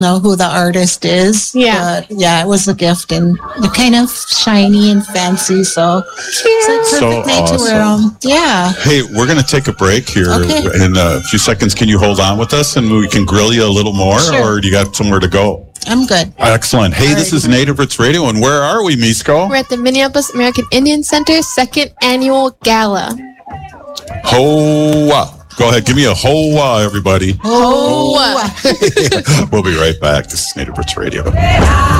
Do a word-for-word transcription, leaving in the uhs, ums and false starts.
know who the artist is. Yeah. But yeah, it was a gift, and they're kind of shiny and fancy, so it's like So perfect night to wear them. Yeah. Hey, we're going to take a break here Okay. in a few seconds. Can you hold on with us and we can grill you a little more, Sure. or do you got somewhere to go? I'm good. Excellent. Hey, this is Native Roots Radio, and where are we, Misko? We're at the Minneapolis American Indian Center second annual gala. Hoa. Go ahead, give me a hoa, everybody. Oh. Oh. We'll be right back. This is Native Roots Radio.